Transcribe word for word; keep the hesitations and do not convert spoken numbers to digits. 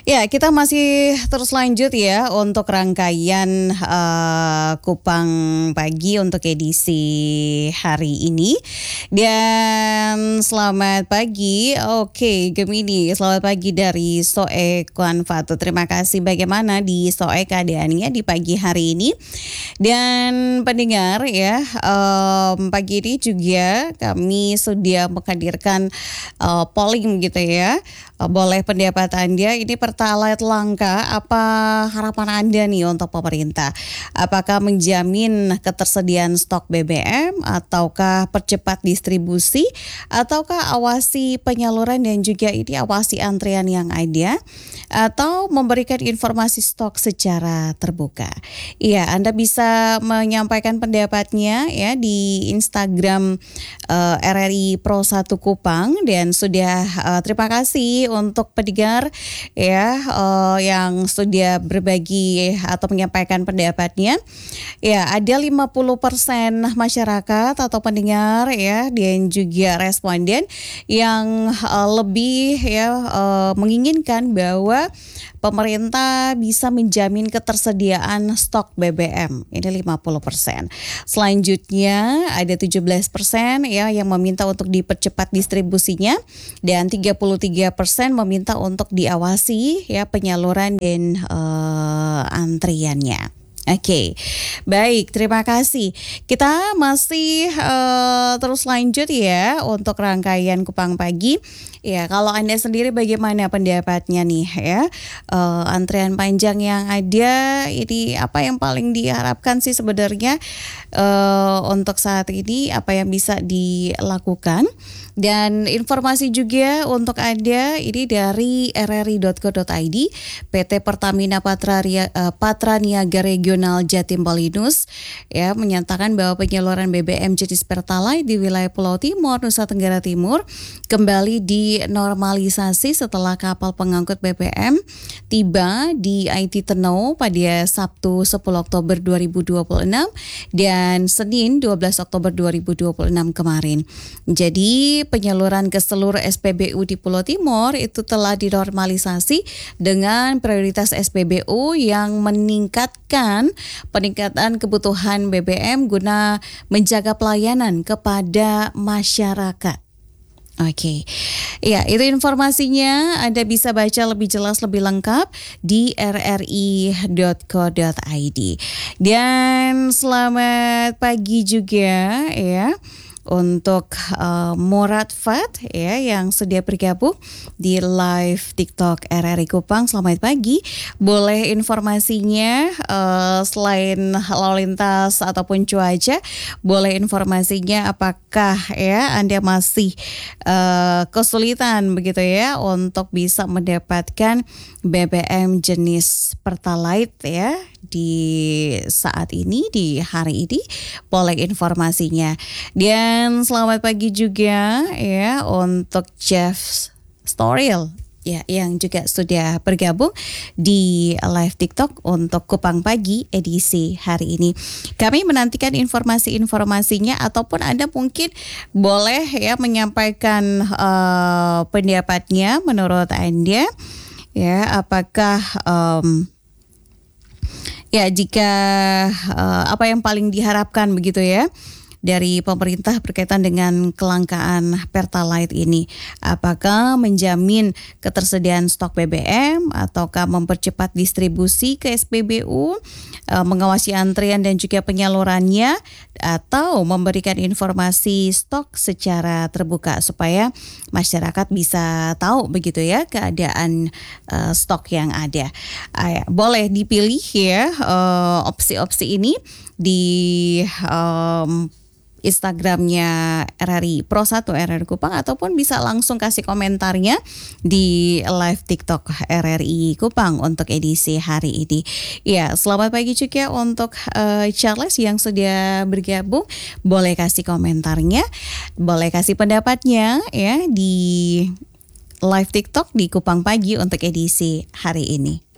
Ya, kita masih terus lanjut ya untuk rangkaian eh, Kupang Pagi untuk edisi hari ini. Dan selamat pagi, oke Gemini, selamat pagi dari Soe Kuanfatu. Terima kasih, bagaimana di Soe keadaannya di pagi hari ini. Dan pendengar ya, em, pagi ini juga kami sudah menghadirkan eh, polling gitu ya. Eh, Boleh pendapat Anda, ini Pertalite langka, apa harapan Anda nih untuk pemerintah? Apakah menjamin ketersediaan stok B B M, ataukah percepat distribusi, ataukah awasi penyaluran dan juga ini awasi antrian yang ada, atau memberikan informasi stok secara terbuka? Iya, Anda bisa menyampaikan pendapatnya ya di Instagram eh, R R I Pro satu Kupang, dan sudah eh, terima kasih untuk pendengar ya eh, yang sudah berbagi atau menyampaikan pendapatnya. Ya, ada lima puluh persen masyarakat atau pendengar ya dan juga responden yang eh, lebih ya eh, menginginkan bahwa pemerintah bisa menjamin ketersediaan stok B B M. Ini lima puluh persen. Selanjutnya ada tujuh belas persen ya yang meminta untuk dipercepat distribusinya, dan tiga puluh tiga persen meminta untuk diawasi ya penyaluran dan uh, antriannya. Oke, okay. Baik, terima kasih. Kita masih uh, terus lanjut ya untuk rangkaian Kupang Pagi. Ya, kalau Anda sendiri bagaimana pendapatnya nih ya? Uh, antrian panjang yang ada, ini apa yang paling diharapkan sih sebenarnya uh, untuk saat ini, apa yang bisa dilakukan? Dan informasi juga untuk Anda ini dari r r i dot co dot i d, P T Pertamina Patra, uh, Patra Niaga Regional Jatim Balinus ya menyatakan bahwa penyaluran B B M jenis Pertalite di wilayah Pulau Timur, Nusa Tenggara Timur kembali dinormalisasi setelah kapal pengangkut B B M tiba di I T Tenau pada Sabtu sepuluh Oktober dua ribu dua puluh enam dan Senin dua belas Oktober dua ribu dua puluh enam kemarin. Jadi penyaluran ke seluruh S P B U di Pulau Timur itu telah dinormalisasi dengan prioritas S P B U yang meningkatkan peningkatan kebutuhan B B M guna menjaga pelayanan kepada masyarakat. Oke, okay. Ya itu informasinya. Anda bisa baca lebih jelas, lebih lengkap di r r i dot co dot i d. Dan selamat pagi juga ya untuk uh, Murad Fat ya yang sudah bergabung di live TikTok R R I Kupang. Selamat pagi. Boleh informasinya uh, selain lalu lintas ataupun cuaca, boleh informasinya apakah ya Anda masih uh, kesulitan begitu ya untuk bisa mendapatkan B B M jenis Pertalite ya di saat ini, di hari ini? Boleh informasinya. Dan selamat pagi juga ya untuk Jeff Storil ya yang juga sudah bergabung di live TikTok untuk Kupang Pagi edisi hari ini. Kami menantikan informasi-informasinya, ataupun Anda mungkin boleh ya menyampaikan uh, pendapatnya menurut Anda ya, apakah um, ya jika uh, apa yang paling diharapkan begitu ya dari pemerintah berkaitan dengan kelangkaan Pertalite ini? Apakah menjamin ketersediaan stok B B M, ataukah mempercepat distribusi ke S P B U, e, mengawasi antrian dan juga penyalurannya, atau memberikan informasi stok secara terbuka supaya masyarakat bisa tahu begitu ya keadaan e, stok yang ada? Ay, boleh dipilih ya e, opsi-opsi ini di um, Instagramnya R R I Pro satu R R I Kupang, ataupun bisa langsung kasih komentarnya di live TikTok R R I Kupang untuk edisi hari ini. Ya, selamat pagi juga untuk uh, Charles yang sudah bergabung. Boleh kasih komentarnya, boleh kasih pendapatnya ya di live TikTok di Kupang Pagi untuk edisi hari ini.